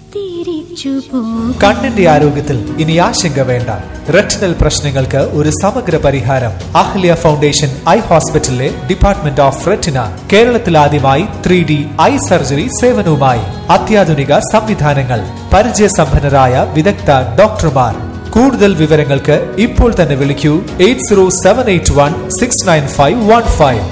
കണ്ണിന്റെ ആരോഗ്യത്തിൽ ഇനി ആശങ്ക വേണ്ട. റെറ്റിനൽ പ്രശ്നങ്ങൾക്ക് ഒരു സമഗ്ര പരിഹാരം. അഹല്യ ഫൗണ്ടേഷൻ ഐ ഹോസ്പിറ്റലിലെ ഡിപ്പാർട്ട്മെന്റ് ഓഫ് റെറ്റിന കേരളത്തിൽ ആദ്യമായി 3D ഐ സർജറി സേവനവുമായി. അത്യാധുനിക സംവിധാനങ്ങൾ, പരിചയസമ്പന്നരായ വിദഗ്ധ ഡോക്ടർമാർ. കൂടുതൽ വിവരങ്ങൾക്ക് ഇപ്പോൾ തന്നെ വിളിക്കൂ 8078169515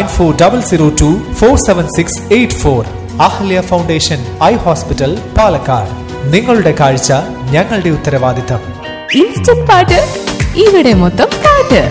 9400247684. Ahalya foundation eye hospital, Palakkad. നിങ്ങളുടെ കാഴ്ച ഞങ്ങളുടെ ഉത്തരവാദിത്തം. ഇൻസ്റ്റന്റ് പാട്ട്, ഇവിടെ മൊത്തം പാട്ട്.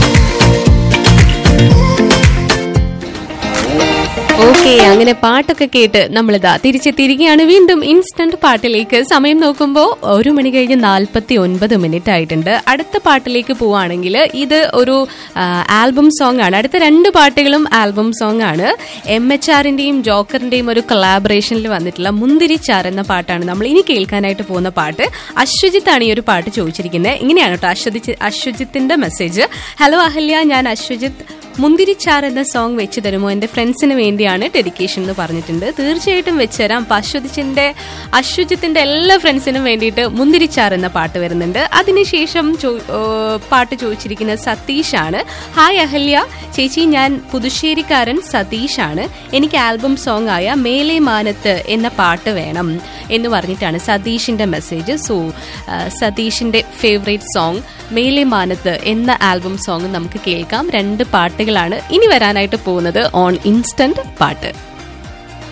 ഓക്കെ, അങ്ങനെ പാട്ടൊക്കെ കേട്ട് നമ്മളിതാ തിരികെയാണ് വീണ്ടും ഇൻസ്റ്റന്റ് പാട്ടിലേക്ക്. സമയം നോക്കുമ്പോൾ 1 മണി കഴിഞ്ഞ് 49 ആയിട്ടുണ്ട്. അടുത്ത പാട്ടിലേക്ക് പോവുകയാണെങ്കിൽ ഇത് ഒരു ആൽബം സോങ് ആണ്. അടുത്ത 2 പാട്ടുകളും ആൽബം സോങ് ആണ്. MHRന്റെയും ജോക്കറിന്റെയും ഒരു കൊളാബറേഷനിൽ വന്നിട്ടുള്ള മുന്തിരിച്ചാർ എന്ന പാട്ടാണ് നമ്മൾ ഇനി കേൾക്കാനായിട്ട് പോകുന്ന പാട്ട്. അശ്വജിത്താണ് ഈ ഒരു പാട്ട് ചോദിച്ചിരിക്കുന്നത്. ഇങ്ങനെയാണ് കേട്ടോ അശ്വജിത്തിന്റെ മെസ്സേജ്. ഹലോ അഹല്യ, ഞാൻ അശ്വജിത്ത്. മുന്തിരിച്ചാർ എന്ന സോങ് വെച്ച് തരുമോ? എന്റെ ഫ്രണ്ട്സിന് വേണ്ടിയാണ് ഡെഡിക്കേഷൻ എന്ന് പറഞ്ഞിട്ടുണ്ട്. തീർച്ചയായിട്ടും വെച്ചുതരാം. അപ്പൊ അശ്വജിത്തിന്റെ എല്ലാ ഫ്രണ്ട്സിനും വേണ്ടിയിട്ട് മുന്തിരിച്ചാർ എന്ന പാട്ട് വരുന്നുണ്ട്. അതിനുശേഷം പാട്ട് ചോദിച്ചിരിക്കുന്നത് സതീഷാണ്. ഹായ് അഹല്യ ചേച്ചി, ഞാൻ പുതുശ്ശേരിക്കാരൻ സതീഷാണ്. എനിക്ക് ആൽബം സോങ് ആയ മേലെ മാനത്ത് എന്ന പാട്ട് വേണം എന്ന് പറഞ്ഞിട്ടാണ് സതീഷിന്റെ മെസ്സേജ്. സോ സതീഷിന്റെ ഫേവറേറ്റ് സോങ് മേലെ മാനത്ത് എന്ന ആൽബം സോങ് നമുക്ക് കേൾക്കാം. 2 പാട്ടുകളാണ് ഇനി വരാനായിട്ട് പോകുന്നത് ഓൺ ഇൻസ്റ്റന്റ് പാട്ട്.